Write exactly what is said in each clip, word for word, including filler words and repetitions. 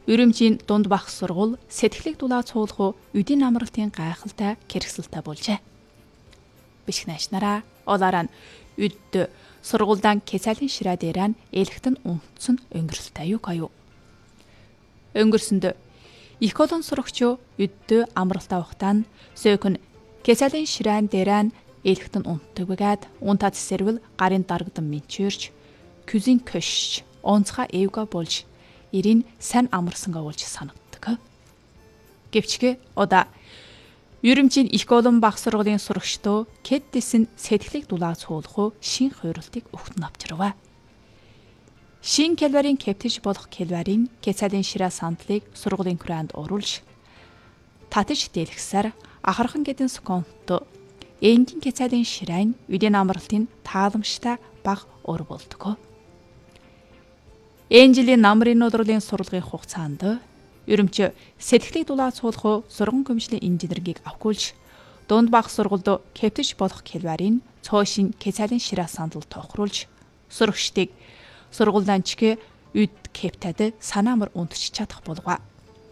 Үрэмжийн дунд бах сургууль сэтгэлийг дулаа цуулах үдийн амралтын гайхалтай кэргсэлтэй болжээ. Бишгнаш нараа олаараа үд сургуульдан кесалийн шираа дээрэн элхтэн унтсан өнгөрөлтэй юу гаю. Өнгөрсөнд их олон сурагч үд амралтаа ухтан сөөхөн кесалийн шираан дээрэн элхтэн унттагвгээд унтад сэрвэл гарын дарагдан минчэрч күзин көшч онцха эвга болж ирийн сайн амарсангаа болж санагддаг. Гэвчгээ одоо Үрэмжийн их олон бах сургуулийн сурагчдоо кэддэс нь сэтгэлийг дулаа цуулах шин хууралтыг өгтөн авчирваа. Шин кэлварын кэптэж болох кэлварын кесалийн шираа сандлыг сургуулийн хүрээнд оруулж татаж дэлгэсээр ахархан гэдэн сконто энгийн кесалийн шираан үдийн амралтын тааламжтай баг ор болдог. Энэ жилийн намрын удруулын сурлагын хугацаанд Үрэмч сэтгэлийг дулаа цуулах сурган гүмжлийн инженерийг авгуулж дунд бах сургуульд кэптэж болох кэлварын цоошин кесалийн шираа сандал тохируулж сурагчдыг сургуулийн чигэ үд кэптад санаамар унтч чадах болов.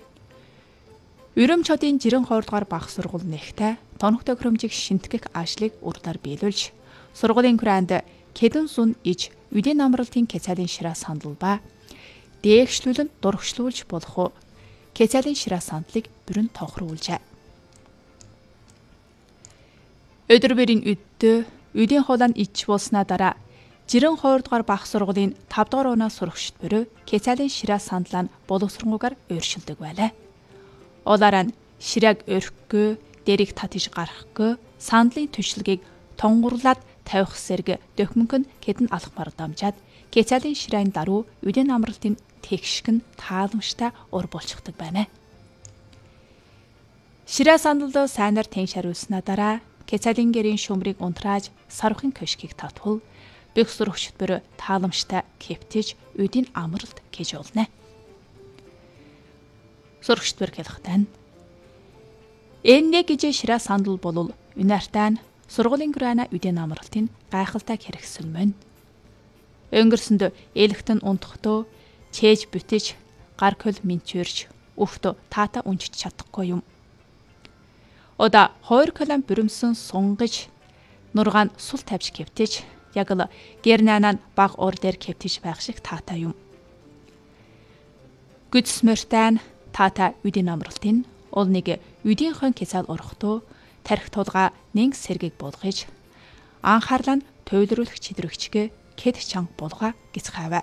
Үрэмч хотын жирэн хоёрдугаар бах сургууль нэгтээ тоног тохиромжийг шинтгэх ажлыг урдаар биелүүлж сургуулийн хүрээнд кэдэн сун иж үдийн амралтын кесалийн шираа сандал ба дээгшлүүлэн дургшлуулж болох кесалийн шираа сандлыг бүрэн тохируулжээ. Өдөр бэрийн үддөө үдийн хулаан ич болснаа дараа жирэн хоёрдугаар бах сургуулийн тав дахь оноо сурагчд бүрөө кесалийн шираа сандлаа нь боловсронгуугаар ууршилдаг байлаа. Олаараа ширааг өрхгөө, дэрийг татиж гаргахгөө, сандлын түшилгийг тонгурлаад тавих сэрг дөхмөнг нь кэдэн алхмаар дамжаад кесалийн ширааны даруй үдийн амралтын тэгшгэн тааламжтай ур болчихдаг байна. Шираа сандалд сайнаар тэн шариулснаа дараа кесалийн гэрийн шөмрийг унтрааж сарвахын көшгийг татвал бүх сурагчд бүр тааламжтай кэптэж үдийн амралт гэж болно. Сурагчд бүр хэлэхдээ энэ гэж шираа сандал болол үнээртэн сургуулийн гүрана үдийн амралтын гайхалтай хэрэгсэл мөн. Өнгөрсөнд элхтэн унтахдоо чээж бүтэж гар көл минчэрч өвтө таата унжиж чадахгүй юм. Ода хоёр колон бүрэмсэн сунгаж нургаан сул тавьж кэвтэж яг л гернанаа баг ор дээр кэвтэж байх шиг таата юм. Гүдсмөртэн таата үдийн амралтын ол нэг үдийн хон кесал орохдоо тарих тулга нэг сэргийг болгож анхаарлаа нь туйлруулах чидрэгчгээ кэд чанга булга гэж хайваа.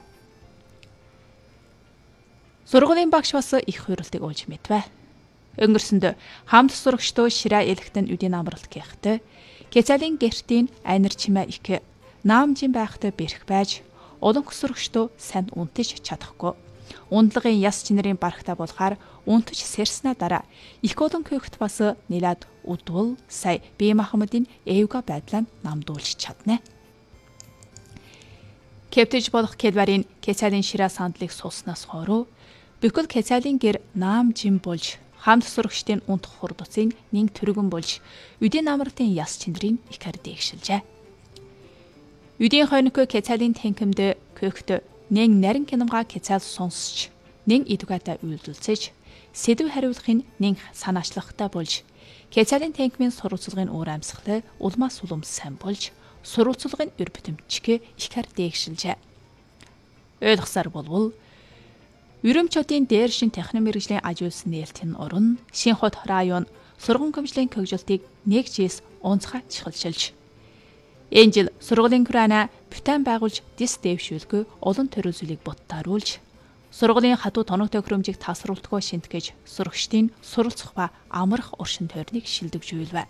Сургуулийн багш бас их хууралтыг олж мэдвэ. Өнгөрсөнд хамт сурагчдоо шираа элхтэн үдийн амралт гэхтээ кесалийн гэртийн анир чимээ их наамжин байхтай бэрх байж олон сурагчдоо сайн унтаж чадахгүй. Ундлагын яс чинэрийн барагтай болохоор унтаж сэрснэ дараа их олон көөхт бас нэлээд удвал сая бие махбодын эвга байдлаа намдуулж чадна. Кэптэж болох кэлварын кесалийн шираа сандлыг сууснаас хойроо бүхэл кесалийн гэр наам жим болж хамт сурагчдын унтах хурдцын нэг төргөн болж үдийн амралтын яс чиндрийн ихэр дээгшилжээ. Үдийн хойнокоо кесалийн тэнхэмд көөхт нэг нарийн киномга кесал сонсч нэг идугатай үйлдэлцэж сэдв хариулахын нэг санаачлахтай болж кесалийн тэнхмийн сурвалжлагын уур амьсгалтай улмаас улам сайн болж сурвалжлагын өр бүтэмчгээ ихэр дээгшилжээ. Ойлгосоор болвол Үрэмч хотын дээршин техник мэргэжлийн ажуулсан нээлтийн орон Шинхот район сургууль гүмжлийн хөгжилтийг нэг жилс онцгой чухалчилж энэ жил сургуулийн хүрээна бүтэн байгуулж дис дэвшүүлгүй олон төрөлзөлийг буттааруулж сургуулийн хатуу тоног тохиромжийг тасруулдаггүй шинтгэж сурагчдын суралцах ба амрах уршин тойрныг шилдэгжүүлвэ.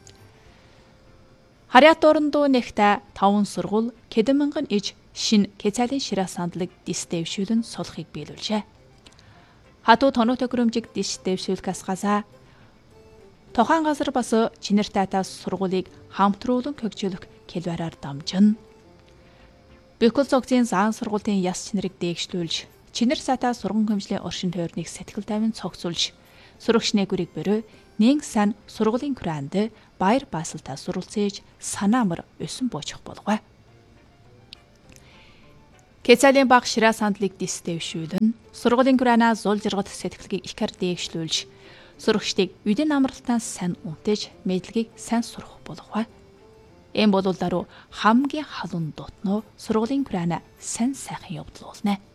Харьяат орондоо нэгтээ таван сургууль Кэдэмэнгэн иж шин кесалийн шираа сандлыг дис дэвшүүлэн сулахыг биелүүлжээ. Хатуу тоног тохиромжийг дис дэвшүүлэхээс гадаа тухайн газар бас чинэр тайтаас сургуулийг хамтруулан хөгжүүлэх кэлвараар дамжин. Бүхэл зогцын заан сургуулийн яс чинэрийг дээгшлүүлж, чинэр сатаа сургууль хэмжлийн оршин тойрныг сэтгэл тайван цогцолж, сурагч нэгүрийг бөрөө нэг сан сургуулийн хүрээнд баяр баасалтай суралцээж санаамар өсөн буучих болов. Кецалийн баг шираа сандлыг дистэвшүүлэн сургуулийн гүрэнаа зул жаргал сэтгэлгийг ихэр дээшлүүлж сурагчдыг үдийн амралтаас сайн үнтэж мэдлэгийг сайн сурах болгох. Энэ бол даруй хамгийн халуун дотноо сургуулийн гүрэнаа сайн сайхан явуулна.